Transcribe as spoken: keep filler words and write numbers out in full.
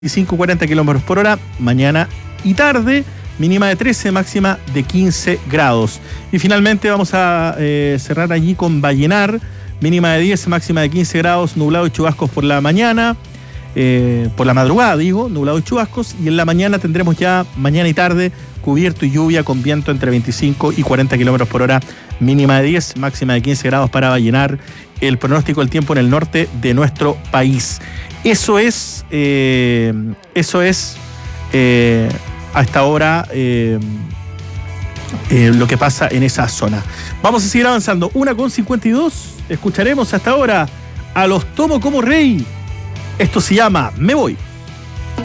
veinticinco a cuarenta kilómetros por hora, mañana y tarde, mínima de trece, máxima de quince grados. Y finalmente vamos a eh, cerrar allí con Vallenar, mínima de diez, máxima de quince grados, nublado y chubascos por la mañana, eh, por la madrugada digo, nublado y chubascos, y en la mañana tendremos ya, mañana y tarde, cubierto y lluvia con viento entre veinticinco y cuarenta kilómetros por hora, mínima de diez, máxima de quince grados para Vallenar, el pronóstico del tiempo en el norte de nuestro país. Eso es, eh, eso es eh, hasta ahora eh, eh, lo que pasa en esa zona. Vamos a seguir avanzando. una con cincuenta y dos, escucharemos hasta ahora a Los Tomo como Rey. Esto se llama Me Voy.